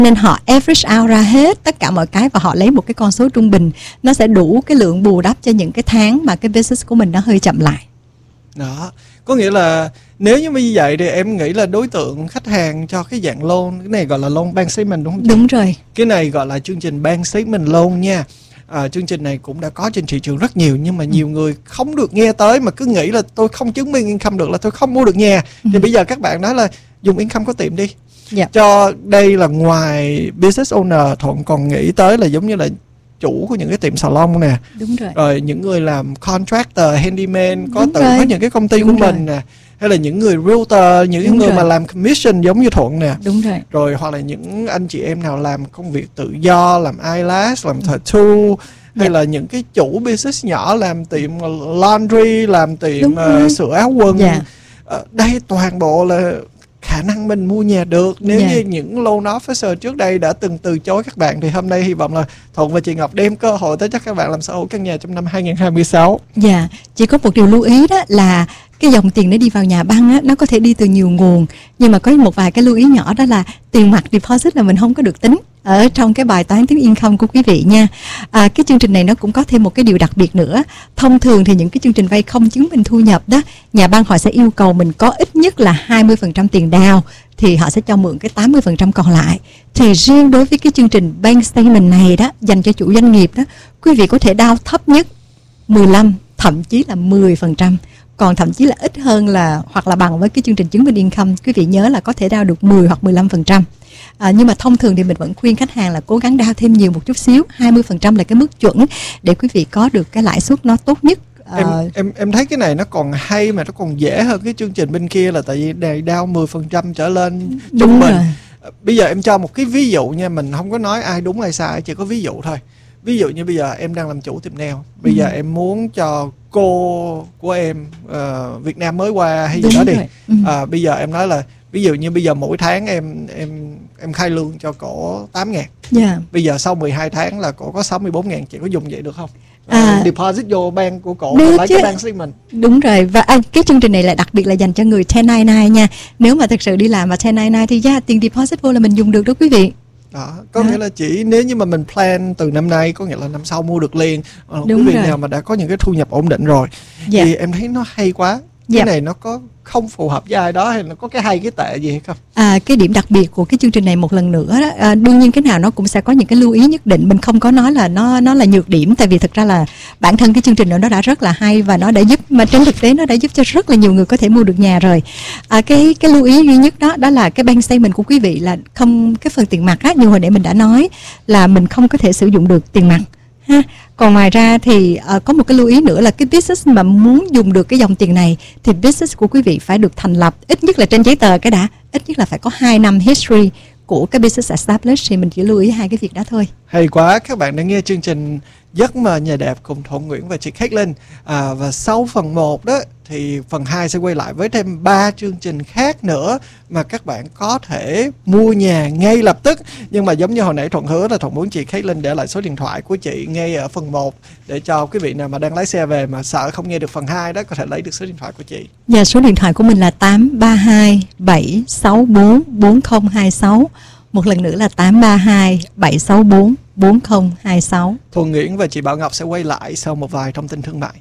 Nên họ average out ra hết tất cả mọi cái và họ lấy một cái con số trung bình, nó sẽ đủ cái lượng bù đắp cho những cái tháng mà cái business của mình nó hơi chậm lại. Đó, có nghĩa là nếu như như vậy thì em nghĩ là đối tượng khách hàng cho cái dạng loan, cái này gọi là loan bank statement đúng không chị? Đúng rồi. Cái này gọi là chương trình bank statement loan nha. Chương trình này cũng đã có trên thị trường rất nhiều, nhưng mà nhiều người không được nghe tới mà cứ nghĩ là tôi không chứng minh income được là tôi không mua được nhà. Thì bây giờ các bạn nói là dùng income có tiệm đi. Cho đây là ngoài business owner, Thuận còn nghĩ tới là giống như là chủ của những cái tiệm salon nè. Đúng rồi. Rồi những người làm contractor, handyman, có những cái công ty của mình nè. Hay là những người realtor, những người mà làm commission giống như Thuận nè. Đúng rồi. Rồi hoặc là những anh chị em nào làm công việc tự do, làm eyelash, làm tattoo, hay là những cái chủ business nhỏ làm tiệm laundry, làm tiệm sửa áo quần. Đây toàn bộ là khả năng mình mua nhà được. Nếu như những loan officer trước đây đã từng từ chối các bạn, thì hôm nay hy vọng là Thuận và chị Ngọc đem cơ hội tới cho các bạn làm sở hữu căn nhà trong năm 2026. Chỉ có một điều lưu ý đó là cái dòng tiền để đi vào nhà băng á, nó có thể đi từ nhiều nguồn, nhưng mà có một vài cái lưu ý nhỏ, đó là tiền mặt deposit là mình không có được tính ở trong cái bài toán tính income của quý vị nha. Cái chương trình này nó cũng có thêm một cái điều đặc biệt nữa. Thông thường thì những cái chương trình vay không chứng minh thu nhập đó, nhà băng họ sẽ yêu cầu mình có ít nhất là 20% tiền down, thì họ sẽ cho mượn cái 80% còn lại. Thì riêng đối với cái chương trình bank statement này đó, dành cho chủ doanh nghiệp đó, quý vị có thể down thấp nhất 15, thậm chí là 10%. Còn thậm chí là ít hơn là hoặc là bằng với cái chương trình chứng minh income, quý vị nhớ là có thể down được 10 hoặc 15%. Nhưng mà thông thường thì mình vẫn khuyên khách hàng là cố gắng down thêm nhiều một chút xíu, 20% là cái mức chuẩn để quý vị có được cái lãi suất nó tốt nhất. Em thấy cái này nó còn hay mà nó còn dễ hơn cái chương trình bên kia, là tại vì đề down 10% trở lên trung bình. Bây giờ em cho một cái ví dụ nha, mình không có nói ai đúng ai sai, chỉ có ví dụ thôi. Ví dụ như bây giờ em đang làm chủ tiệm nail, bây giờ em muốn cho cô của em Việt Nam mới qua hay gì đó đi. Bây giờ em nói là ví dụ như bây giờ mỗi tháng em khai lương cho cổ 8.000. Bây giờ sau 12 tháng là cổ có 64.000, chị có dùng vậy được không? Deposit vô bank của cổ lấy cái bank statement. Đúng rồi. Và cái chương trình này là đặc biệt là dành cho người 1099 nha. Nếu mà thực sự đi làm mà 1099 thì tiền deposit vô là mình dùng được đó quý vị. Đó, có nghĩa là chỉ nếu như mà mình plan từ năm nay, có nghĩa là năm sau mua được liền. Quý vị nào mà đã có những cái thu nhập ổn định rồi thì em thấy nó hay quá. Cái này nó có không phù hợp với ai đó, hay là có cái hay cái tệ gì hay không? Cái điểm đặc biệt của cái chương trình này một lần nữa đó, đương nhiên cái nào nó cũng sẽ có những cái lưu ý nhất định. Mình không có nói là nó là nhược điểm, tại vì thực ra là bản thân cái chương trình đó nó đã rất là hay và nó đã giúp, mà trên thực tế nó đã giúp cho rất là nhiều người có thể mua được nhà rồi. Cái lưu ý duy nhất đó là cái bank statement của quý vị là không, cái phần tiền mặt á, như hồi nãy mình đã nói là mình không có thể sử dụng được tiền mặt ha. Còn ngoài ra thì có một cái lưu ý nữa là cái business mà muốn dùng được cái dòng tiền này thì business của quý vị phải được thành lập ít nhất là trên giấy tờ cái đã, ít nhất là phải có 2 năm history của cái business established. Thì mình chỉ lưu ý hai cái việc đó thôi. Hay quá, các bạn đã nghe chương trình Giấc Mơ Nhà Đẹp cùng Thuận Nguyễn và chị Caitlin. Và sau phần 1 đó thì phần 2 sẽ quay lại với thêm 3 chương trình khác nữa mà các bạn có thể mua nhà ngay lập tức. Nhưng mà giống như hồi nãy Thuận hứa là Thuận muốn chị Caitlin để lại số điện thoại của chị ngay ở phần 1 để cho quý vị nào mà đang lái xe về mà sợ không nghe được phần 2 đó có thể lấy được số điện thoại của chị. Số điện thoại của mình là 832 764 4026. Một lần nữa là 832 764 4026. Thuận Nguyễn và chị Bảo Ngọc sẽ quay lại sau một vài thông tin thương mại.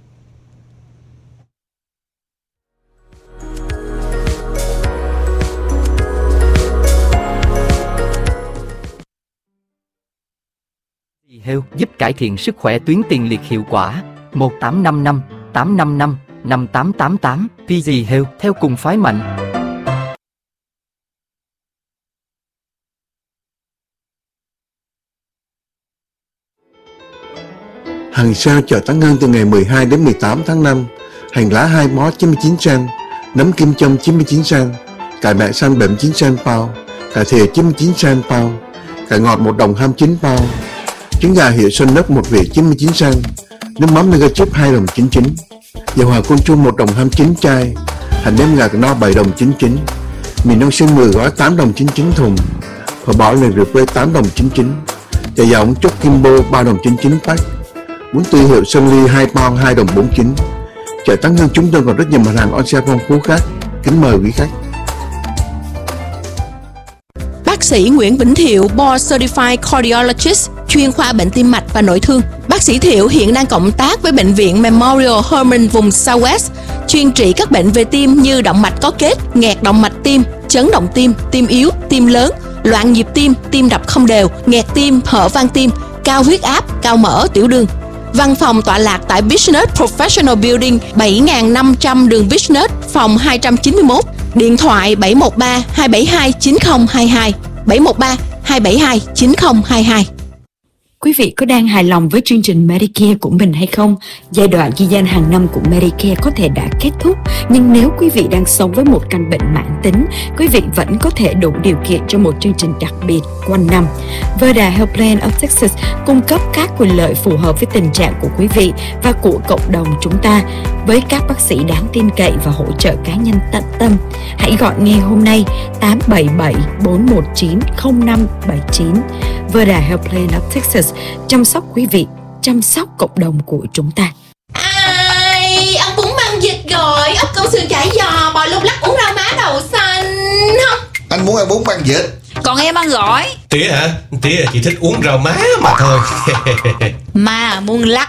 Health giúp cải thiện sức khỏe tuyến tiền liệt hiệu quả. 1855 855 5888. PG Health theo cùng phái mạnh. Hàng sao chợ Tán Ngân từ ngày 12 đến 18 tháng 5. Hành lá 2 mó 99 cent, nấm kim châm 99 cent, cải mẹ xanh bệm 9 cent pound, cải thìa 99 cent pound, cải ngọt 1 đồng 29 pound, trứng gà hiệu Xuân Nấc 1 vỉ 99 cent, nước mắm Mega Chip 2 đồng 99, dầu hỏa côn chung 1 đồng 29 chai, hành nêm gà no 7 đồng 99, mì nông sương 10 gói 8 đồng 99 thùng, phở bò này rượu quê 8 đồng 99, chả dầu ống chốt Kimbo 3 đồng 99 pack, bún tươi hiệu Sơn Ly 2 pound 2 đồng 49. Chợ Tán Ngân chúng tôi còn rất nhiều mặt hàng on sale phong phú khác. Kính mời quý khách. sĩ Nguyễn Vĩnh Thiệu, Board Certified Cardiologist, chuyên khoa bệnh tim mạch và nội thương. Bác sĩ Thiệu hiện đang cộng tác với Bệnh viện Memorial Hermann vùng Southwest, chuyên trị các bệnh về tim như động mạch có kết, nghẹt động mạch tim, chấn động tim, tim yếu, tim lớn, loạn nhịp tim, tim đập không đều, nghẹt tim, hở van tim, cao huyết áp, cao mỡ, tiểu đường. Văn phòng tọa lạc tại Business Professional Building 7500 đường Business, phòng 291. Điện thoại 713 272 9022, 713 272 9022. Quý vị có đang hài lòng với chương trình Medicare của mình hay không? Giai đoạn ghi danh hàng năm của Medicare có thể đã kết thúc, nhưng nếu quý vị đang sống với một căn bệnh mãn tính, quý vị vẫn có thể đủ điều kiện cho một chương trình đặc biệt quanh năm. Verda Health Plan of Texas cung cấp các quyền lợi phù hợp với tình trạng của quý vị và của cộng đồng chúng ta, với các bác sĩ đáng tin cậy và hỗ trợ cá nhân tận tâm. Hãy gọi ngay hôm nay 877 419 0579. Verda Health Plan of Texas, chăm sóc quý vị, chăm sóc cộng đồng của chúng ta. Ai, ông bún băng vịt rồi, ốc công xương chả giò, bò lúc lắc, uống rau má đậu xanh không? Anh muốn ăn bún băng vịt. Còn em ăn gỏi. Tía hả? Tía chỉ thích uống rau má mà thôi. Mà muốn lắc.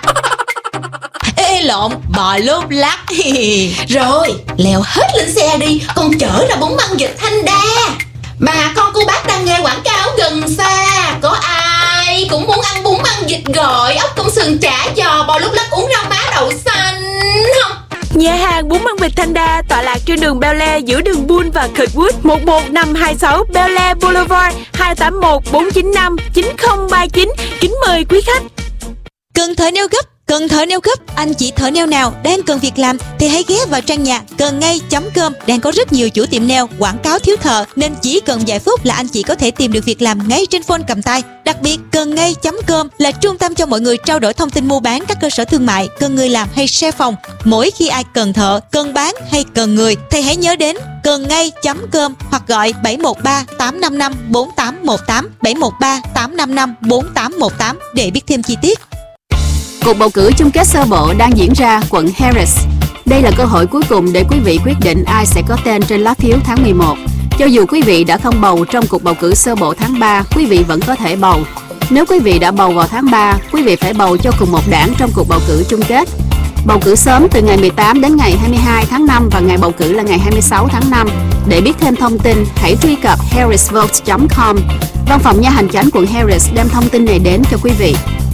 Ê lộn, bò lúc lắc. Rồi, leo hết lên xe đi, con chở ra bún băng vịt Thanh Đa. Bà con cô bác đang nghe quảng cáo gần xa, có ai cũng muốn ăn bún băng vịt gỏi, ốc công sườn chả giò, bò lúc lắc, uống rau má đậu xanh không? Nhà hàng bún băng vịt Thanh Đa tọa lạc trên đường Bel Air giữa đường Bull và Kirkwood, 11526 Bel Air Boulevard, 281 495 9039. Kính mời quý khách. Cần thợ neo gấp, cần thợ neo gấp, anh chị thợ neo nào đang cần việc làm thì hãy ghé vào trang nhà cầngngay.com. Đang có rất nhiều chủ tiệm neo quảng cáo thiếu thợ, nên chỉ cần vài phút là anh chị có thể tìm được việc làm ngay trên phone cầm tay. Đặc biệt, cầngngay.com là trung tâm cho mọi người trao đổi thông tin mua bán các cơ sở thương mại, cần người làm hay share phòng. Mỗi khi ai cần thợ, cần bán hay cần người thì hãy nhớ đến cầngngay.com hoặc gọi 713 855 4818, 713 855 4818 để biết thêm chi tiết. Cuộc bầu cử chung kết sơ bộ đang diễn ra quận Harris. Đây là cơ hội cuối cùng để quý vị quyết định ai sẽ có tên trên lá phiếu tháng 11. Cho dù quý vị đã không bầu trong cuộc bầu cử sơ bộ tháng 3, quý vị vẫn có thể bầu. Nếu quý vị đã bầu vào tháng 3, quý vị phải bầu cho cùng một đảng trong cuộc bầu cử chung kết. Bầu cử sớm từ ngày 18 đến ngày 22 tháng 5 và ngày bầu cử là ngày 26 tháng 5. Để biết thêm thông tin, hãy truy cập harrisvotes.com. Văn phòng nha hành chánh quận Harris đem thông tin này đến cho quý vị.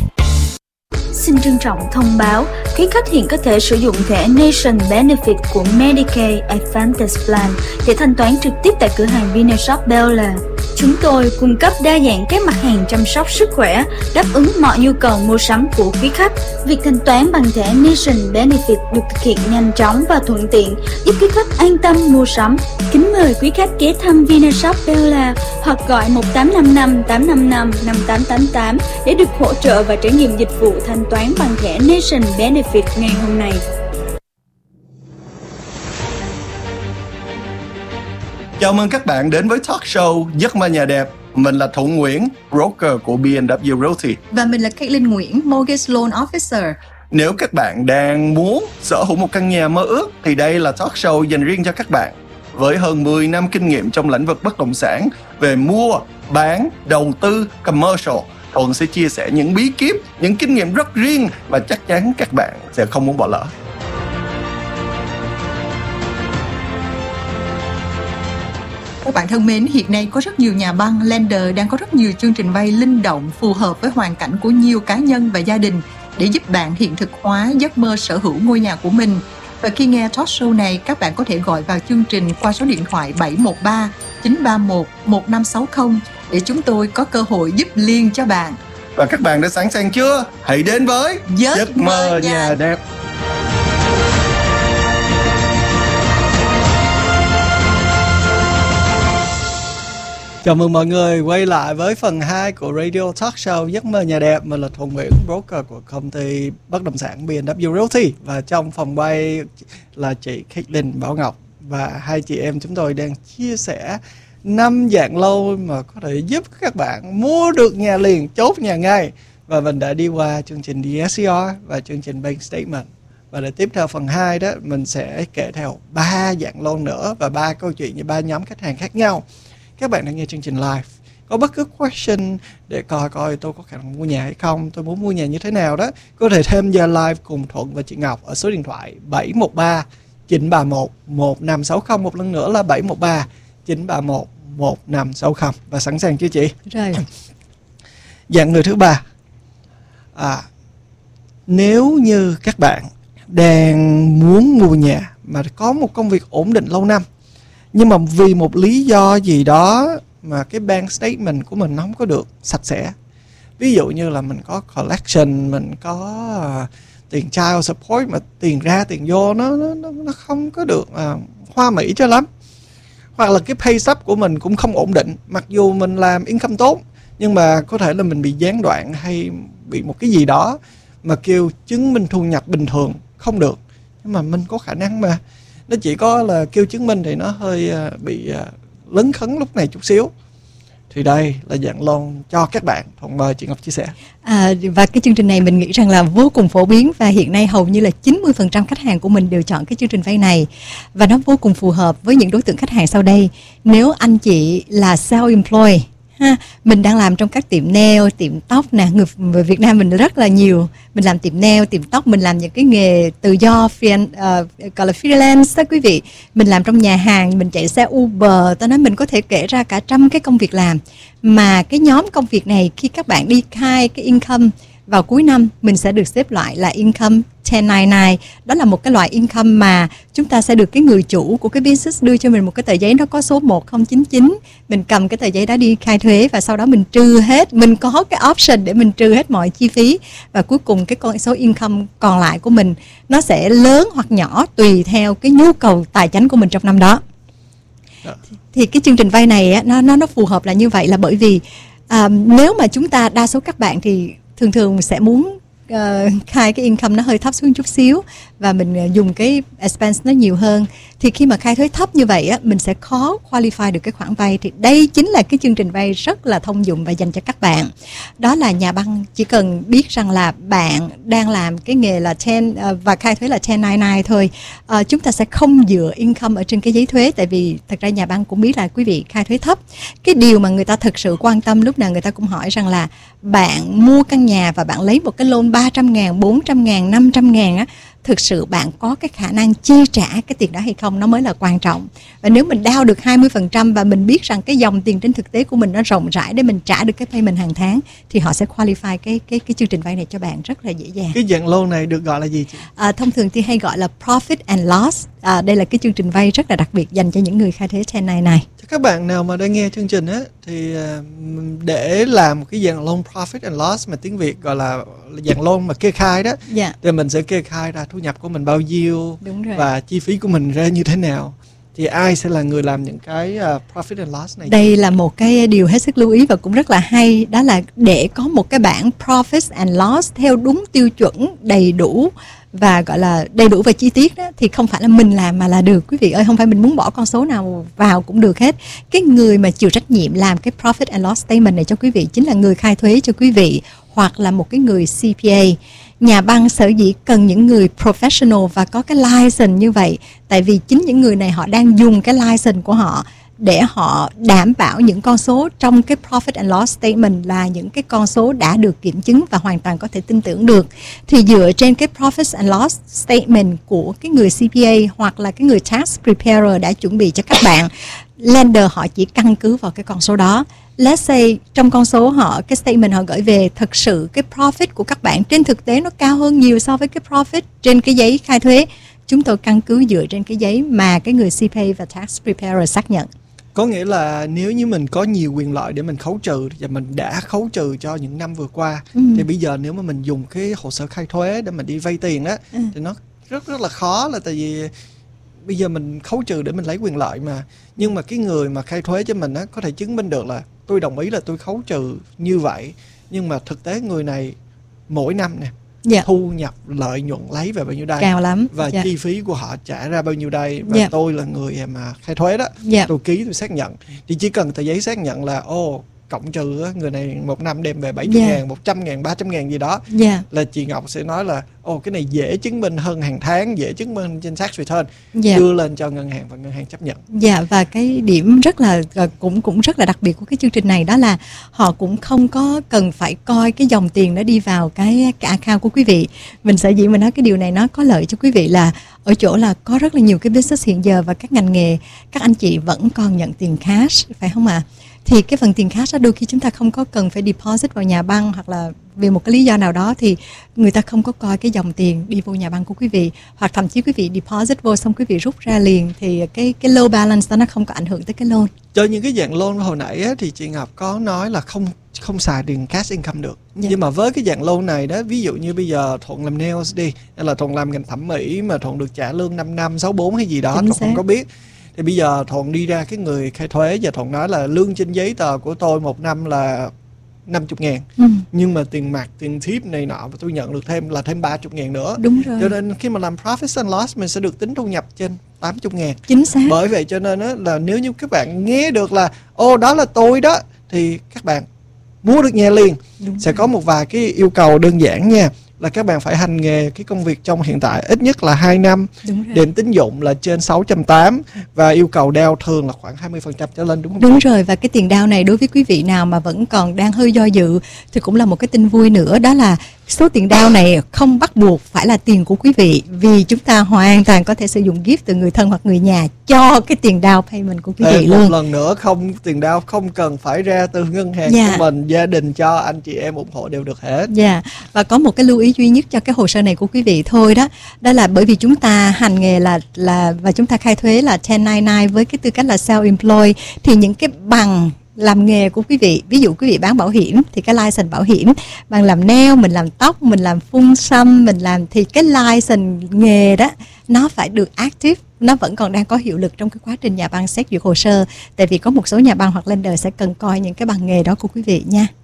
Xin trân trọng thông báo, quý khách hiện có thể sử dụng thẻ Nation Benefit của Medicaid Advantage Plan để thanh toán trực tiếp tại cửa hàng Vinashop Bel Air. Chúng tôi cung cấp đa dạng các mặt hàng chăm sóc sức khỏe, đáp ứng mọi nhu cầu mua sắm của quý khách. Việc thanh toán bằng thẻ Nation Benefit được thực hiện nhanh chóng và thuận tiện, giúp quý khách an tâm mua sắm. Kính mời quý khách ghé thăm Vinashop Bel Air hoặc gọi 1855 855 5888 để được hỗ trợ và trải nghiệm dịch vụ thanh toán bằng thẻ Nation Benefit ngày hôm nay. Chào mừng các bạn đến với talk show Giấc mơ nhà đẹp. Mình là Thuận Nguyễn, broker của B&W Realty. Và mình là Caitlin Nguyễn, Mortgage Loan Officer. Nếu các bạn đang muốn sở hữu một căn nhà mơ ước thì đây là talk show dành riêng cho các bạn. Với hơn 10 năm kinh nghiệm trong lĩnh vực bất động sản về mua, bán, đầu tư, commercial, Thuận sẽ chia sẻ những bí kíp, những kinh nghiệm rất riêng và chắc chắn các bạn sẽ không muốn bỏ lỡ. Các bạn thân mến, hiện nay có rất nhiều nhà băng, lender đang có rất nhiều chương trình vay linh động phù hợp với hoàn cảnh của nhiều cá nhân và gia đình để giúp bạn hiện thực hóa giấc mơ sở hữu ngôi nhà của mình. Và khi nghe talk show này, các bạn có thể gọi vào chương trình qua số điện thoại 713 931 1560 để chúng tôi có cơ hội giúp liền cho bạn. Và các bạn đã sẵn sàng chưa? Hãy đến với Giấc mơ nhà đẹp. Chào mừng mọi người quay lại với phần 2 của Radio Talk Show Giấc mơ nhà đẹp. Mình là Thuận Nguyễn, broker của công ty bất động sản B&W Realty. Và trong phòng quay là chị Caitlin Bảo Ngọc. Và hai chị em chúng tôi đang chia sẻ 5 dạng loan mà có thể giúp các bạn mua được nhà liền, chốt nhà ngay. Và mình đã đi qua chương trình DSCR và chương trình Bank Statement. Và để tiếp theo phần 2 đó, mình sẽ kể theo 3 dạng loan nữa và 3 câu chuyện với 3 nhóm khách hàng khác nhau. Các bạn đang nghe chương trình live. có bất cứ question để coi tôi có khả năng mua nhà hay không, tôi muốn mua nhà như thế nào đó, có thể thêm giờ live cùng Thuận và chị Ngọc ở số điện thoại 713 931 1560. Một lần nữa là 713 931 1560. Và sẵn sàng chưa chị? Rồi. Dạng người thứ ba, nếu như các bạn đang muốn mua nhà mà có một công việc ổn định lâu năm, nhưng mà vì một lý do gì đó mà cái bank statement của mình nó không có được sạch sẽ, ví dụ như là mình có collection, mình có tiền child support mà tiền ra tiền vô nó không có được hoa mỹ cho lắm, hoặc là cái pay stub của mình cũng không ổn định, mặc dù mình làm income tốt nhưng mà có thể là mình bị gián đoạn hay bị một cái gì đó mà kêu chứng minh thu nhập bình thường không được, nhưng mà mình có khả năng mà nó chỉ có là kêu chứng minh thì nó hơi bị lấn khấn lúc này chút xíu, thì đây là dạng loan cho các bạn. Thuận mời chị Ngọc chia sẻ. Và cái chương trình này mình nghĩ rằng là vô cùng phổ biến, và hiện nay hầu như là 90% khách hàng của mình đều chọn cái chương trình vay này, và nó vô cùng phù hợp với những đối tượng khách hàng sau đây. Nếu anh chị là self-employed, mình đang làm trong các tiệm nail, tiệm tóc nè, người Việt Nam mình rất là nhiều, mình làm tiệm nail, tiệm tóc, mình làm những cái nghề tự do gọi là freelance đó quý vị, mình làm trong nhà hàng, mình chạy xe Uber, tôi nói mình có thể kể ra cả trăm cái công việc làm. Mà cái nhóm công việc này khi các bạn đi khai cái income vào cuối năm, mình sẽ được xếp loại là income 1099. Đó là một cái loại income mà chúng ta sẽ được cái người chủ của cái business đưa cho mình một cái tờ giấy, nó có số 1099. Mình cầm cái tờ giấy đó đi khai thuế, và sau đó mình trừ hết, mình có cái option để mình trừ hết mọi chi phí, và cuối cùng cái con số income còn lại của mình nó sẽ lớn hoặc nhỏ tùy theo cái nhu cầu tài chính của mình trong năm đó. Thì cái chương trình vay này á, nó phù hợp là như vậy, là bởi vì nếu mà chúng ta, đa số các bạn thì thường sẽ muốn khai cái income nó hơi thấp xuống chút xíu, và mình dùng cái expense nó nhiều hơn, thì khi mà khai thuế thấp như vậy á, mình sẽ khó qualify được cái khoản vay. Thì đây chính là cái chương trình vay rất là thông dụng và dành cho các bạn. Đó là nhà băng chỉ cần biết rằng là bạn đang làm cái nghề là và khai thuế là 1099 thôi. Chúng ta sẽ không dựa income ở trên cái giấy thuế, tại vì thật ra nhà băng cũng biết là quý vị khai thuế thấp. Cái điều mà người ta thực sự quan tâm lúc nào người ta cũng hỏi rằng là bạn mua căn nhà và bạn lấy một cái loan 300.000, 400.000, 500.000 á, thực sự bạn có cái khả năng chi trả cái tiền đó hay không, nó mới là quan trọng. Và nếu mình down được 20% và mình biết rằng cái dòng tiền trên thực tế của mình nó rộng rãi để mình trả được cái payment hàng tháng, thì họ sẽ qualify cái chương trình vay này cho bạn rất là dễ dàng. Cái dạng loan này được gọi là gì chị? Thông thường thì hay gọi là profit and loss. Đây là cái chương trình vay rất là đặc biệt dành cho những người khai thuế 1099 này. Cho các bạn nào mà đang nghe chương trình á, thì để làm một cái dạng loan profit and loss mà tiếng Việt gọi là dạng loan mà kê khai đó, thì mình sẽ kê khai ra thu nhập của mình bao nhiêu và chi phí của mình ra như thế nào. Thì ai sẽ là người làm những cái profit and loss này? Đây là một cái điều hết sức lưu ý và cũng rất là hay, đó là để có một cái bảng profit and loss theo đúng tiêu chuẩn, đầy đủ và gọi là đầy đủ và chi tiết đó, thì không phải là mình làm mà là được quý vị ơi, không phải mình muốn bỏ con số nào vào cũng được hết. Cái người mà chịu trách nhiệm làm cái profit and loss statement này cho quý vị chính là người khai thuế cho quý vị, hoặc là một cái người CPA. Nhà băng sở dĩ cần những người professional và có cái license như vậy, tại vì chính những người này họ đang dùng cái license của họ để họ đảm bảo những con số trong cái profit and loss statement là những cái con số đã được kiểm chứng và hoàn toàn có thể tin tưởng được. Thì dựa trên cái profit and loss statement của cái người CPA hoặc là cái người tax preparer đã chuẩn bị cho các bạn, lender họ chỉ căn cứ vào cái con số đó. Let's say trong con số họ, cái statement họ gửi về, thực sự cái profit của các bạn trên thực tế nó cao hơn nhiều so với cái profit trên cái giấy khai thuế. Chúng tôi căn cứ dựa trên cái giấy mà cái người CPA và tax preparer xác nhận. Có nghĩa là nếu như mình có nhiều quyền lợi để mình khấu trừ và mình đã khấu trừ cho những năm vừa qua, thì bây giờ nếu mà mình dùng cái hồ sơ khai thuế để mình đi vay tiền á, thì nó rất là khó, là tại vì bây giờ mình khấu trừ để mình lấy quyền lợi mà. Nhưng mà cái người mà khai thuế cho mình á, có thể chứng minh được là tôi đồng ý là tôi khấu trừ như vậy, nhưng mà thực tế người này mỗi năm nè thu nhập lợi nhuận lấy về bao nhiêu đây, cao lắm, và chi phí của họ trả ra bao nhiêu đây, và tôi là người mà khai thuế đó, tôi ký tôi xác nhận, thì chỉ cần tờ giấy xác nhận là cộng trừ á, người này một năm đem về 70.000, 100.000, 300.000 gì đó, là chị Ngọc sẽ nói là cái này dễ chứng minh hơn hàng tháng, dễ chứng minh trên tax return, đưa lên cho ngân hàng và ngân hàng chấp nhận. Và cái điểm rất là cũng rất là đặc biệt của cái chương trình này đó là họ cũng không có cần phải coi cái dòng tiền nó đi vào cái account của quý vị. Mình sở dĩ mình nói cái điều này nó có lợi cho quý vị là ở chỗ là có rất là nhiều cái business hiện giờ và các ngành nghề các anh chị vẫn còn nhận tiền cash, phải không ạ? Thì cái phần tiền cash đó đôi khi chúng ta không có cần phải deposit vào nhà băng, hoặc là vì một cái lý do nào đó thì người ta không có coi cái dòng tiền đi vô nhà băng của quý vị, hoặc thậm chí quý vị deposit vô xong quý vị rút ra liền thì cái low balance đó nó không có ảnh hưởng tới cái loan. Cho những cái dạng loan hồi nãy á, thì chị Ngọc có nói là không xài tiền cash income được. Nhưng mà với cái dạng loan này đó, ví dụ như bây giờ Thuận làm nails đi, hay là Thuận làm ngành thẩm mỹ mà Thuận được trả lương 5 năm 64 hay gì đó, Thuận không có biết. Thì bây giờ Thuận đi ra cái người khai thuế và Thuận nói là lương trên giấy tờ của tôi một năm là 50.000, nhưng mà tiền mặt, tiền tip này nọ và tôi nhận được thêm 30.000 nữa. Đúng rồi. Cho nên khi mà làm profit and loss mình sẽ được tính thu nhập trên 80.000. Chính xác. Bởi vậy cho nên là nếu như các bạn nghe được là đó là tôi đó, thì các bạn mua được nhà liền. Sẽ có một vài cái yêu cầu đơn giản nha, là các bạn phải hành nghề cái công việc trong hiện tại ít nhất là 2 năm, điểm tín dụng là trên 680 và yêu cầu down thường là khoảng 20% trở lên, đúng không? Đúng rồi, và cái tiền down này đối với quý vị nào mà vẫn còn đang hơi do dự thì cũng là một cái tin vui nữa, đó là số tiền down này không bắt buộc phải là tiền của quý vị, vì chúng ta hoàn toàn có thể sử dụng gift từ người thân hoặc người nhà cho cái tiền down payment của quý vị luôn. Một lần nữa, tiền down không cần phải ra từ ngân hàng của mình, gia đình cho, anh chị em ủng hộ đều được hết. Và có một cái lưu ý duy nhất cho cái hồ sơ này của quý vị thôi, đó là bởi vì chúng ta hành nghề là và chúng ta khai thuế là 1099 với cái tư cách là self-employed, thì những cái bằng làm nghề của quý vị, ví dụ quý vị bán bảo hiểm thì cái license bảo hiểm, bằng làm nail, mình làm tóc, mình làm phun xăm, mình làm, thì cái license nghề đó nó phải được active, nó vẫn còn đang có hiệu lực trong cái quá trình nhà băng xét duyệt hồ sơ, tại vì có một số nhà băng hoặc lender sẽ cần coi những cái bằng nghề đó của quý vị nha.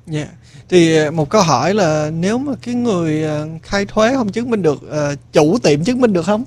Thì một câu hỏi là nếu mà cái người khai thuế không chứng minh được, chủ tiệm chứng minh được không?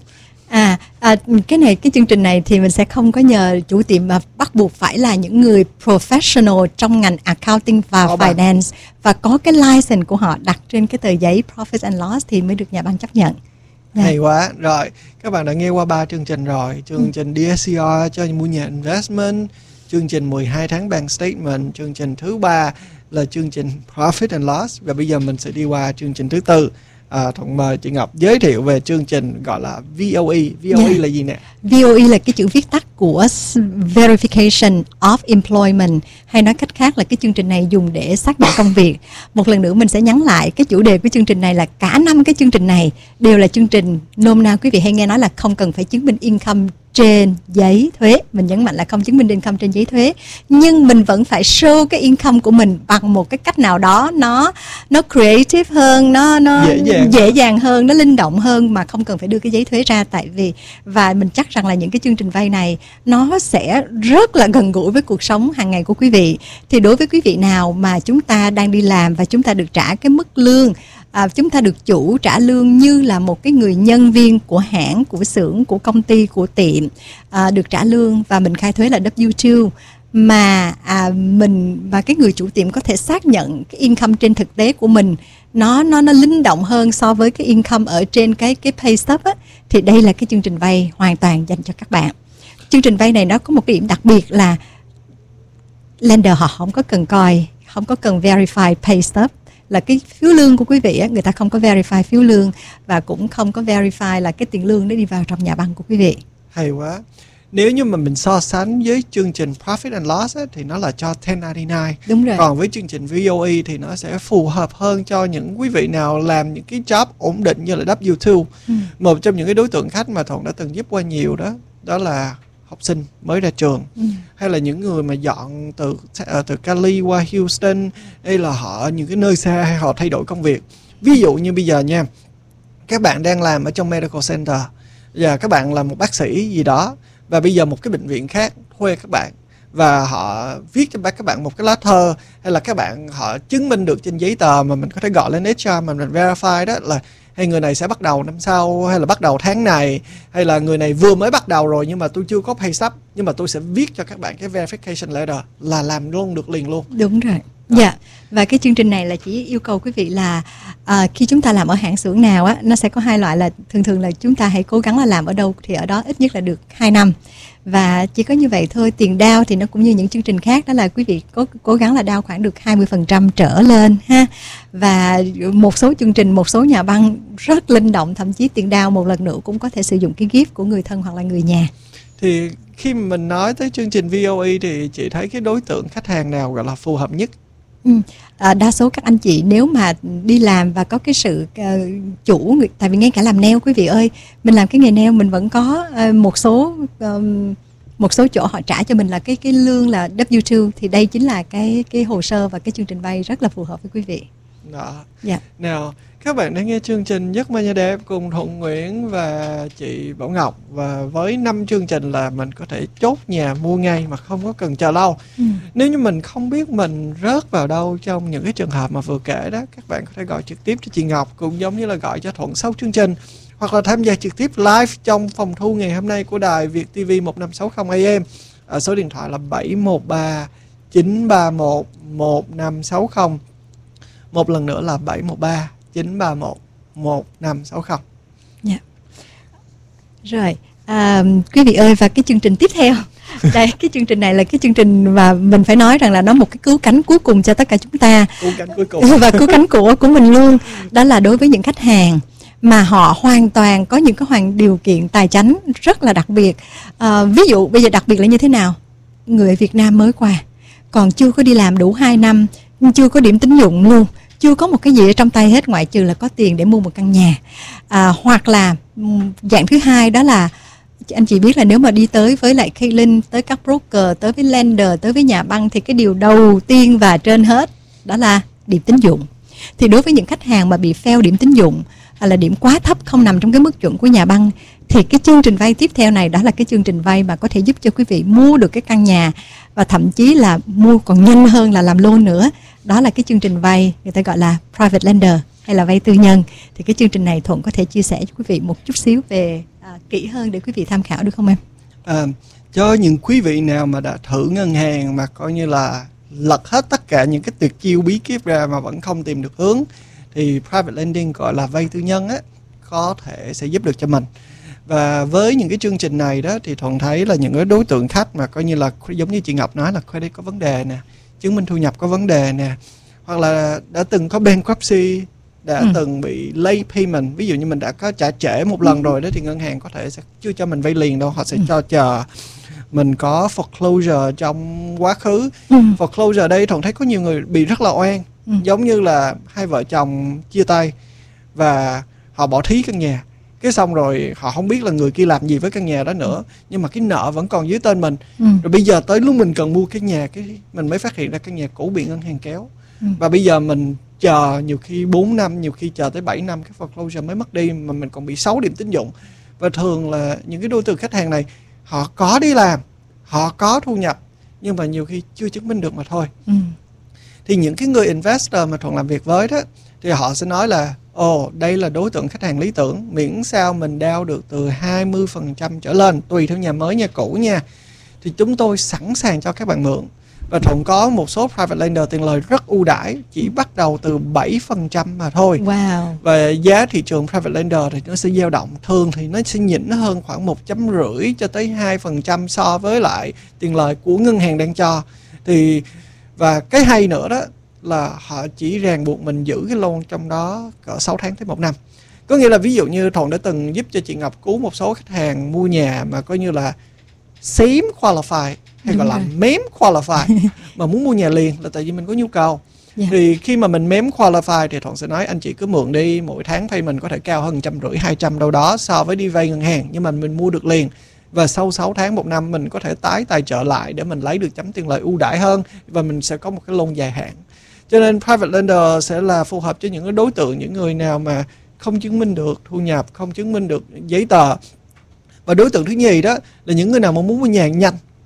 Cái chương trình này thì mình sẽ không có nhờ chủ tiệm, mà bắt buộc phải là những người professional trong ngành accounting và finance và có cái license của họ đặt trên cái tờ giấy profit and loss thì mới được nhà băng chấp nhận. Hay quá. Rồi, các bạn đã nghe qua 3 chương trình rồi. Chương trình DSCR cho mua nhà investment, chương trình 12 tháng bank statement, chương trình thứ 3 là chương trình profit and loss, và bây giờ mình sẽ đi qua chương trình thứ 4. Thuận mời chị Ngọc giới thiệu về chương trình gọi là VOE. VOE là gì nè? VOE là cái chữ viết tắt của Verification of Employment, hay nói cách khác là cái chương trình này dùng để xác nhận công việc. Một lần nữa mình sẽ nhắn lại cái chủ đề của chương trình này là cả 5 cái chương trình này đều là chương trình nôm na quý vị hay nghe nói là không cần phải chứng minh income trên giấy thuế. Mình nhấn mạnh là không chứng minh income trên giấy thuế, nhưng mình vẫn phải show cái income của mình bằng một cái cách nào đó nó creative hơn, nó dễ dàng hơn, nó linh động hơn, mà không cần phải đưa cái giấy thuế ra. Tại vì và mình chắc rằng là những cái chương trình vay này nó sẽ rất là gần gũi với cuộc sống hàng ngày của quý vị. Thì đối với quý vị nào mà chúng ta đang đi làm và chúng ta được trả cái mức lương, chúng ta được chủ trả lương như là một cái người nhân viên của hãng, của xưởng, của công ty, của tiệm, được trả lương và mình khai thuế là W2, mà cái người chủ tiệm có thể xác nhận cái income trên thực tế của mình nó linh động hơn so với cái income ở trên cái pay stub á, thì đây là cái chương trình vay hoàn toàn dành cho các bạn. Chương trình vay này nó có một cái điểm đặc biệt là lender họ không có cần verify pay stub, là cái phiếu lương của quý vị á, người ta không có verify phiếu lương và cũng không có verify là cái tiền lương nó đi vào trong nhà băng của quý vị. Hay quá. Nếu như mà mình so sánh với chương trình Profit and Loss á, thì nó là cho 1099. Đúng rồi. Còn với chương trình VOE thì nó sẽ phù hợp hơn cho những quý vị nào làm những cái job ổn định như là W2. Một trong những cái đối tượng khách mà Thuận đã từng giúp qua nhiều đó là học sinh mới ra trường, hay là những người mà dọn từ Cali qua Houston, hay là họ những cái nơi xa, hay họ thay đổi công việc. Ví dụ như bây giờ nha, các bạn đang làm ở trong medical center và các bạn là một bác sĩ gì đó, và bây giờ một cái bệnh viện khác thuê các bạn và họ viết cho các bạn một cái lá thơ, hay là các bạn họ chứng minh được trên giấy tờ mà mình có thể gọi lên HR mà mình verify đó là hay người này sẽ bắt đầu năm sau, hay là bắt đầu tháng này, hay là người này vừa mới bắt đầu rồi nhưng mà tôi chưa có pay stub, nhưng mà tôi sẽ viết cho các bạn cái verification letter là làm luôn được liền luôn. Đúng rồi. Dạ, và cái chương trình này là chỉ yêu cầu quý vị là khi chúng ta làm ở hãng xưởng nào á, nó sẽ có hai loại, là thường là chúng ta hãy cố gắng là làm ở đâu thì ở đó ít nhất là được 2 năm. Và chỉ có như vậy thôi. Tiền down thì nó cũng như những chương trình khác, đó là quý vị cố gắng là down khoảng được 20% trở lên ha. Và một số chương trình, một số nhà băng rất linh động, thậm chí tiền down một lần nữa cũng có thể sử dụng cái gift của người thân hoặc là người nhà. Thì khi mình nói tới chương trình VOE thì chị thấy cái đối tượng khách hàng nào gọi là phù hợp nhất? Đa số các anh chị nếu mà đi làm và có cái sự chủ, tại vì ngay cả làm nail quý vị ơi, mình làm cái nghề nail mình vẫn có một số chỗ họ trả cho mình là cái lương là W2, thì đây chính là cái hồ sơ và cái chương trình vay rất là phù hợp với quý vị. Đó. Dạ. Nào, các bạn đang nghe chương trình Giấc Mơ Nhà Đẹp cùng Thuận Nguyễn và chị Bảo Ngọc, và với 5 chương trình là mình có thể chốt nhà mua ngay mà không có cần chờ lâu. Nếu như mình không biết mình rớt vào đâu trong những cái trường hợp mà vừa kể đó, các bạn có thể gọi trực tiếp cho chị Ngọc, cũng giống như là gọi cho Thuận sau chương trình, hoặc là tham gia trực tiếp live trong phòng thu ngày hôm nay của đài Việt TV 1560 AM ở số điện thoại là 713 931 1560. Một lần nữa là 713 931 1560. Dạ. Rồi, quý vị ơi, và cái chương trình tiếp theo đây, cái chương trình này là cái chương trình mà mình phải nói rằng là nó một cái cứu cánh cuối cùng cho tất cả chúng ta. Cứu cánh cuối cùng. Và cứu cánh của mình luôn. Đó là đối với những khách hàng mà họ hoàn toàn có những cái điều kiện tài chính rất là đặc biệt. Ví dụ bây giờ đặc biệt là như thế nào? Người Việt Nam mới qua, còn chưa có đi làm đủ 2 năm, chưa có điểm tín dụng luôn, chưa có một cái gì ở trong tay hết ngoại trừ là có tiền để mua một căn nhà. Hoặc là dạng thứ hai, đó là anh chị biết là nếu mà đi tới với lại Kaylin, tới các broker, tới với lender, tới với nhà băng, thì cái điều đầu tiên và trên hết đó là điểm tín dụng. Thì đối với những khách hàng mà bị fail điểm tín dụng, hoặc là điểm quá thấp không nằm trong cái mức chuẩn của nhà băng, thì cái chương trình vay tiếp theo này đó là cái chương trình vay mà có thể giúp cho quý vị mua được cái căn nhà, và thậm chí là mua còn nhanh hơn là làm loan nữa. Đó là cái chương trình vay người ta gọi là private lender hay là vay tư nhân. Thì cái chương trình này Thuận có thể chia sẻ cho quý vị một chút xíu về kỹ hơn để quý vị tham khảo được không em? Cho những quý vị nào mà đã thử ngân hàng mà coi như là lật hết tất cả những cái tuyệt chiêu bí kíp ra mà vẫn không tìm được hướng, thì private lending gọi là vay tư nhân á, có thể sẽ giúp được cho mình. Và với những cái chương trình này đó thì Thuận thấy là những cái đối tượng khách mà coi như là giống như chị Ngọc nói là credit có vấn đề nè, chứng minh thu nhập có vấn đề nè, hoặc là đã từng có bankruptcy, đã từng bị late payment, ví dụ như mình đã có trả trễ một lần rồi đó, thì ngân hàng có thể sẽ chưa cho mình vay liền đâu, họ sẽ cho chờ. Mình có foreclosure trong quá khứ. Foreclosure đây Thuận thấy có nhiều người bị rất là oan. Giống như là hai vợ chồng chia tay và họ bỏ thí căn nhà, cái xong rồi họ không biết là người kia làm gì với căn nhà đó nữa, nhưng mà cái nợ vẫn còn dưới tên mình. Rồi bây giờ tới lúc mình cần mua cái nhà, mình mới phát hiện ra căn nhà cũ bị ngân hàng kéo. Và bây giờ mình chờ nhiều khi 4 năm, nhiều khi chờ tới 7 năm cái foreclosure mới mất đi, mà mình còn bị 6 điểm tín dụng. Và thường là những cái đối tượng khách hàng này họ có đi làm, họ có thu nhập, nhưng mà nhiều khi chưa chứng minh được mà thôi. Thì những cái người investor mà Thuận làm việc với đó, thì họ sẽ nói là đây là đối tượng khách hàng lý tưởng, miễn sao mình down được từ 20% trở lên, tùy theo nhà mới nhà cũ nha, thì chúng tôi sẵn sàng cho các bạn mượn. Và Thuận có một số private lender tiền lời rất ưu đãi, chỉ bắt đầu từ 7% mà thôi. Wow. Và giá thị trường private lender thì nó sẽ dao động, thường thì nó sẽ nhỉnh hơn khoảng 1.5% cho tới 2% so với lại tiền lời của ngân hàng đang cho. Và cái hay nữa đó là họ chỉ ràng buộc mình giữ cái loan trong đó cỡ 6 tháng tới 1 năm. Có nghĩa là ví dụ như Thuận đã từng giúp cho chị Ngọc cứu một số khách hàng mua nhà mà coi như là xém qualify hay gọi là mém qualify mà muốn mua nhà liền, là tại vì mình có nhu cầu. Thì khi mà mình mém qualify thì Thuận sẽ nói anh chị cứ mượn đi, mỗi tháng payment có thể cao hơn 150-200 đâu đó so với đi vay ngân hàng, nhưng mà mình mua được liền. Và sau 6 tháng 1 năm mình có thể tái tài trợ lại để mình lấy được chấm tiền lợi ưu đãi hơn, và mình sẽ có một cái loan dài hạn. Cho nên private lender sẽ là phù hợp cho những cái đối tượng, những người nào mà không chứng minh được thu nhập, không chứng minh được giấy tờ. Và đối tượng thứ nhì đó là những người nào mà muốn mua nhà nhanh,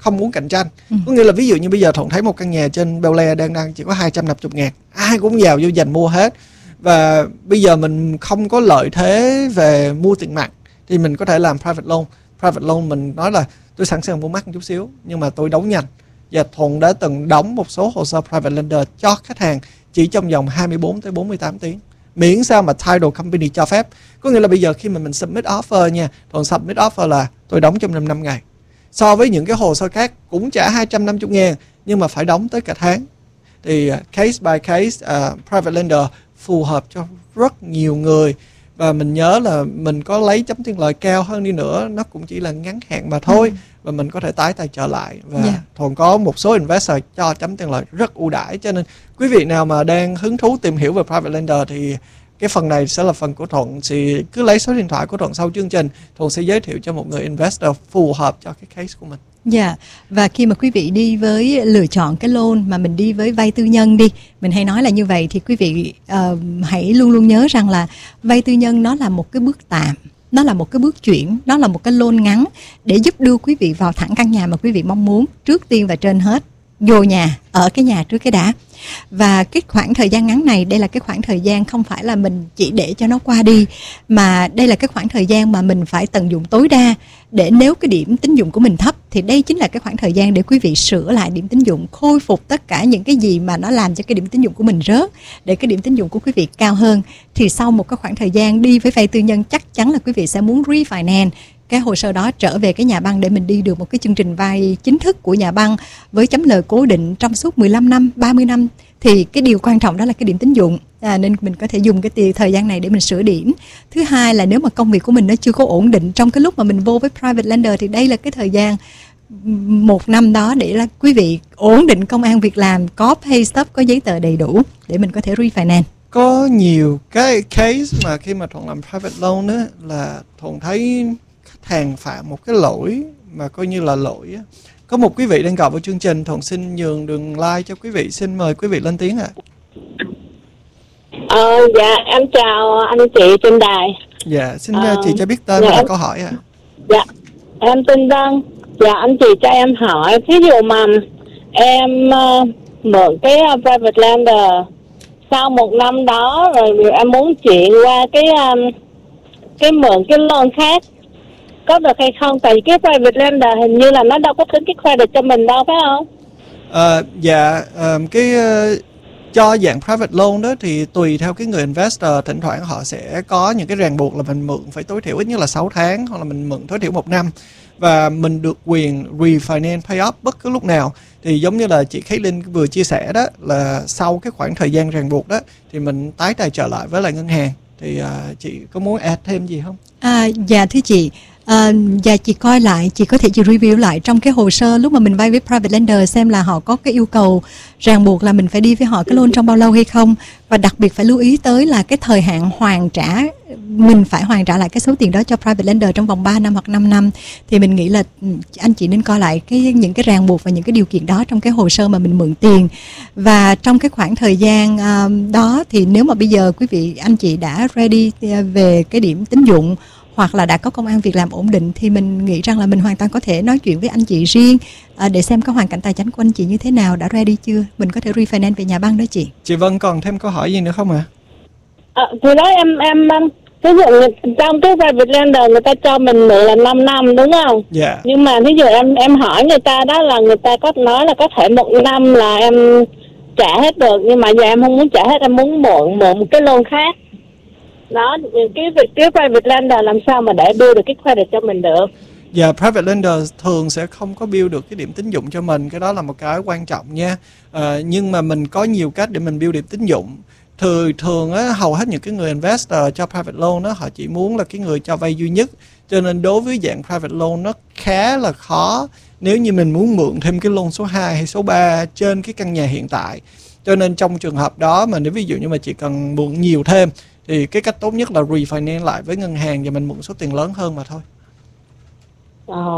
không muốn cạnh tranh. Có nghĩa là ví dụ như bây giờ Thuận thấy một căn nhà trên Bel Air đang chỉ có 250.000, ai cũng vào vô dành mua hết, và bây giờ mình không có lợi thế về mua tiền mặt thì mình có thể làm private loan. Private loan mình nói là tôi sẵn sàng mua mắc một chút xíu nhưng mà tôi đóng nhanh, và Thuận đã từng đóng một số hồ sơ private lender cho khách hàng chỉ trong vòng 24 tới 48 tiếng, miễn sao mà title company cho phép. Có nghĩa là bây giờ khi mà mình submit offer nha, Thuận submit offer là tôi đóng trong 5 ngày. So với những cái hồ sơ khác cũng trả 250.000 nhưng mà phải đóng tới cả tháng. Thì case by case, private lender phù hợp cho rất nhiều người. Và mình nhớ là mình có lấy chấm tiền lời cao hơn đi nữa, nó cũng chỉ là ngắn hạn mà thôi. Và mình có thể tái tài trợ lại. Và Thuận có một số investor cho chấm tiền lời rất ưu đãi. Cho nên quý vị nào mà đang hứng thú tìm hiểu về private lender thì cái phần này sẽ là phần của Thuận. Thì cứ lấy số điện thoại của Thuận sau chương trình, Thuận sẽ giới thiệu cho một người investor phù hợp cho cái case của mình. Dạ, và khi mà quý vị đi với lựa chọn cái loan mà mình đi với vay tư nhân đi, mình hay nói là như vậy, thì quý vị hãy luôn luôn nhớ rằng là vay tư nhân nó là một cái bước tạm, nó là một cái bước chuyển, nó là một cái loan ngắn để giúp đưa quý vị vào thẳng căn nhà mà quý vị mong muốn. Trước tiên và trên hết, vô nhà, ở cái nhà trước cái đã. Và cái khoảng thời gian ngắn này, đây là cái khoảng thời gian không phải là mình chỉ để cho nó qua đi, mà đây là cái khoảng thời gian mà mình phải tận dụng tối đa. Để nếu cái điểm tín dụng của mình thấp thì đây chính là cái khoảng thời gian để quý vị sửa lại điểm tín dụng, khôi phục tất cả những cái gì mà nó làm cho cái điểm tín dụng của mình rớt, để cái điểm tín dụng của quý vị cao hơn. Thì sau một cái khoảng thời gian đi với vay tư nhân, chắc chắn là quý vị sẽ muốn refinance cái hồ sơ đó trở về cái nhà băng để mình đi được một cái chương trình vay chính thức của nhà băng với chấm lời cố định trong suốt 15 năm, 30 năm. Thì cái điều quan trọng đó là cái điểm tín dụng, nên mình có thể dùng cái thời gian này để mình sửa điểm. Thứ hai là nếu mà công việc của mình nó chưa có ổn định trong cái lúc mà mình vô với private lender thì đây là cái thời gian 1 năm đó để là quý vị ổn định công ăn việc làm, có pay stub, có giấy tờ đầy đủ để mình có thể refinance. Có nhiều cái case mà khi mà Thuận làm private loan á, là Thuận thấy khách hàng phạm một cái lỗi mà coi như là lỗi á. Có một quý vị đang gọi vào chương trình, Thuận xin nhường đường like cho quý vị, xin mời quý vị lên tiếng ạ. Dạ, em chào anh chị trên đài. Dạ, xin chị cho biết tên và câu hỏi ạ. Dạ, em tên Vân. Dạ, anh chị cho em hỏi, ví dụ mà em mượn cái private lender, sau 1 năm đó rồi em muốn chuyển qua cái mượn cái loan khác, có được hay không? Tại vì cái private lender hình như là nó đâu có tính cái credit cho mình đâu, phải không? Cho dạng private loan đó thì tùy theo cái người investor, thỉnh thoảng họ sẽ có những cái ràng buộc là mình mượn phải tối thiểu ít nhất là 6 tháng, hoặc là mình mượn tối thiểu 1 năm, và mình được quyền refinance pay off bất cứ lúc nào. Thì giống như là chị Caitlin vừa chia sẻ đó, là sau cái khoảng thời gian ràng buộc đó thì mình tái tài trợ lại với lại ngân hàng. Thì chị có muốn add thêm gì không? Dạ thưa chị, và chị coi lại, chị có thể chị review lại trong cái hồ sơ lúc mà mình vay với private lender xem là họ có cái yêu cầu ràng buộc là mình phải đi với họ cái loan trong bao lâu hay không, và đặc biệt phải lưu ý tới là cái thời hạn hoàn trả, mình phải hoàn trả lại cái số tiền đó cho private lender trong vòng 3 năm hoặc 5 năm. Thì mình nghĩ là anh chị nên coi lại những cái ràng buộc và những cái điều kiện đó trong cái hồ sơ mà mình mượn tiền. Và trong cái khoảng thời gian đó thì nếu mà bây giờ quý vị anh chị đã ready về cái điểm tín dụng hoặc là đã có công ăn việc làm ổn định thì mình nghĩ rằng là mình hoàn toàn có thể nói chuyện với anh chị riêng để xem cái hoàn cảnh tài chính của anh chị như thế nào, đã ready chưa, mình có thể refinance về nhà băng đó chị. Chị Vân còn thêm câu hỏi gì nữa không ạ? Thì đó em ví dụ trong cái private lender người ta cho mình mượn là 5 năm đúng không? Dạ. Nhưng mà ví dụ em hỏi người ta đó là người ta có nói là có thể 1 năm là em trả hết được, nhưng mà giờ em không muốn trả hết, em muốn mượn một cái loan khác. Đó, cái private lender làm sao mà để build được cái credit cho mình được? Dạ, private lender thường sẽ không có build được cái điểm tín dụng cho mình, cái đó là một cái quan trọng nha. Nhưng mà mình có nhiều cách để mình build điểm tín dụng. Thường á, hầu hết những cái người investor cho private loan đó, họ chỉ muốn là cái người cho vay duy nhất. Cho nên đối với dạng private loan nó khá là khó nếu như mình muốn mượn thêm cái loan số 2 hay số 3 trên cái căn nhà hiện tại. Cho nên trong trường hợp đó mà nếu ví dụ như mà chị cần mượn nhiều thêm thì cái cách tốt nhất là refinance lại với ngân hàng và mình mượn số tiền lớn hơn mà thôi.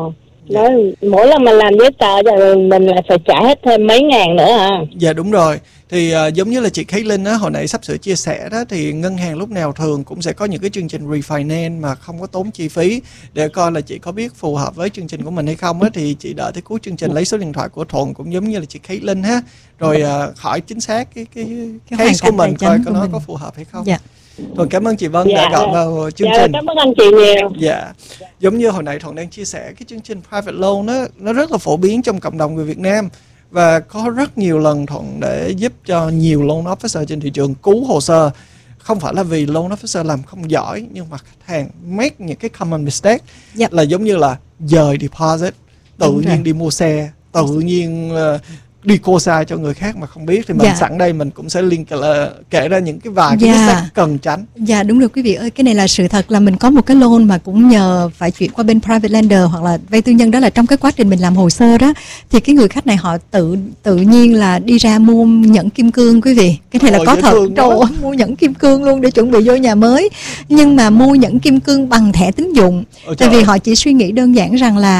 Đó, mỗi lần mình làm giấy tờ rồi mình lại phải trả hết thêm mấy ngàn nữa à? Dạ đúng rồi. Thì giống như là chị Caitlin á, hồi nãy sắp sửa chia sẻ đó, thì ngân hàng lúc nào thường cũng sẽ có những cái chương trình refinance mà không có tốn chi phí, để coi là chị có biết phù hợp với chương trình của mình hay không á. Thì chị đợi tới cuối chương trình lấy số điện thoại của Thuận cũng giống như là chị Caitlin ha, rồi hỏi chính xác cái case của mình, coi có nó có phù hợp hay không. Dạ. Rồi cảm ơn chị Vân đã gọi vào chương trình. Cảm ơn anh chị nhiều. Dạ. Giống như hồi nãy Thuận đang chia sẻ, cái chương trình private loan nó rất là phổ biến trong cộng đồng người Việt Nam, và có rất nhiều lần Thuận để giúp cho nhiều loan officer trên thị trường cứu hồ sơ. Không phải là vì loan officer làm không giỏi, nhưng mà khách hàng make những cái common mistake, là giống như là dời deposit, tự nhiên đi mua xe, tự nhiên đi cô sai cho người khác mà không biết. Thì mình sẵn đây mình cũng sẽ kể ra những cái vài cái mistake cần tránh. Dạ đúng rồi quý vị ơi, cái này là sự thật, là mình có một cái loan mà cũng nhờ phải chuyển qua bên private lender hoặc là vay tư nhân. Đó là trong cái quá trình mình làm hồ sơ đó, thì cái người khách này họ tự nhiên là đi ra mua nhẫn kim cương quý vị. Cái này là có thật, mua nhẫn kim cương luôn để chuẩn bị vô nhà mới. Nhưng mà mua nhẫn kim cương bằng thẻ tín dụng. Tại vì họ chỉ suy nghĩ đơn giản rằng là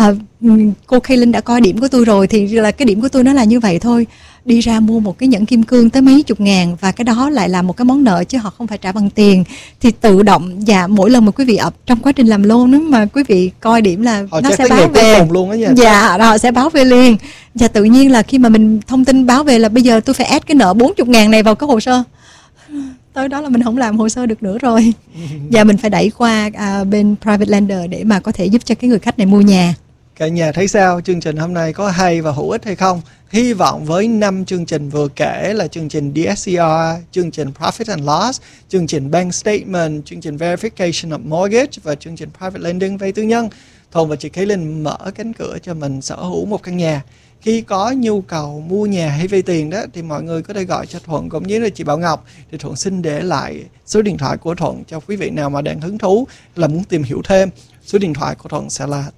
cô Caitlin đã coi điểm của tôi rồi, thì là cái điểm của tôi nó là như vậy thôi. Đi ra mua một cái nhẫn kim cương tới mấy chục ngàn, và cái đó lại là một cái món nợ chứ họ không phải trả bằng tiền. Thì tự động mỗi lần mà quý vị trong quá trình làm loan đó, mà quý vị coi điểm là họ nó sẽ báo về luôn đó nha. Họ sẽ báo về liền. Và tự nhiên là khi mà mình thông tin báo về là bây giờ tôi phải add cái nợ 40 ngàn này vào cái hồ sơ, tới đó là mình không làm hồ sơ được nữa rồi. Và mình phải đẩy qua bên private lender để mà có thể giúp cho cái người khách này mua nhà. Cả nhà thấy sao? Chương trình hôm nay có hay và hữu ích hay không? Hy vọng với 5 chương trình vừa kể là chương trình DSCR, chương trình Profit and Loss, chương trình Bank Statement, chương trình Verification of Mortgage và chương trình Private Lending vay tư nhân, Thuận và chị Caitlin mở cánh cửa cho mình sở hữu một căn nhà. Khi có nhu cầu mua nhà hay vay tiền đó, thì mọi người có thể gọi cho Thuận cũng như là chị Bảo Ngọc. Thì Thuận xin để lại số điện thoại của Thuận cho quý vị nào mà đang hứng thú là muốn tìm hiểu thêm. Số điện thoại của Thuận sẽ là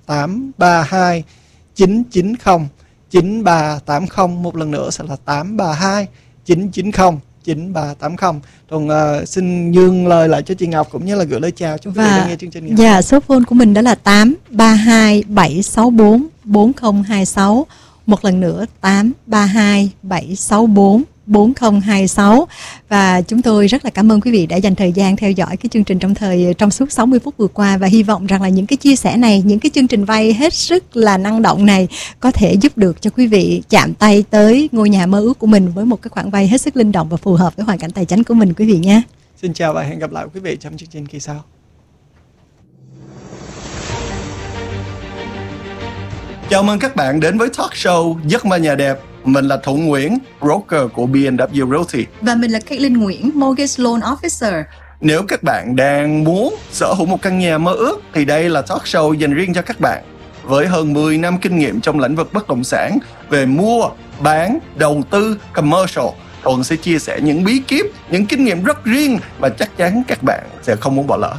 832 990 9380. Một lần nữa sẽ là 832 990 9380. Thuận xin nhường lời lại cho chị Ngọc cũng như là gửi lời chào cho quý vị đang nghe chương trình. Dạ, số phone của mình đó là 832 764 4026. Một lần nữa 832 764 4026. Và chúng tôi rất là cảm ơn quý vị đã dành thời gian theo dõi cái chương trình trong suốt 60 phút vừa qua, và hy vọng rằng là những cái chia sẻ này, những cái chương trình vay hết sức là năng động này có thể giúp được cho quý vị chạm tay tới ngôi nhà mơ ước của mình với một cái khoản vay hết sức linh động và phù hợp với hoàn cảnh tài chính của mình quý vị nhé. Xin chào và hẹn gặp lại quý vị trong chương trình kỳ sau. Chào mừng các bạn đến với talk show Giấc mơ nhà đẹp. Mình là Thuận Nguyễn, broker của B&W Realty. Và mình là Caitlin Nguyễn, Mortgage Loan Officer. Nếu các bạn đang muốn sở hữu một căn nhà mơ ước thì đây là talk show dành riêng cho các bạn. Với hơn 10 năm kinh nghiệm trong lĩnh vực bất động sản về mua, bán, đầu tư, commercial, Thuận sẽ chia sẻ những bí kíp, những kinh nghiệm rất riêng mà chắc chắn các bạn sẽ không muốn bỏ lỡ.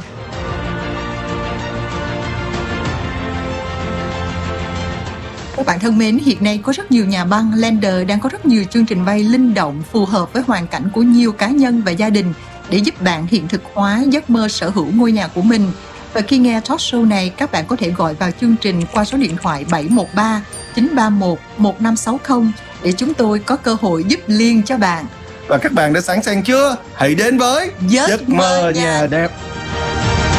Các bạn thân mến, hiện nay có rất nhiều nhà băng, lender đang có rất nhiều chương trình vay linh động phù hợp với hoàn cảnh của nhiều cá nhân và gia đình để giúp bạn hiện thực hóa giấc mơ sở hữu ngôi nhà của mình. Và khi nghe talk show này, các bạn có thể gọi vào chương trình qua số điện thoại 713 931 1560 để chúng tôi có cơ hội giúp liền cho bạn. Và các bạn đã sẵn sàng chưa? Hãy đến với Giấc mơ nhà đẹp.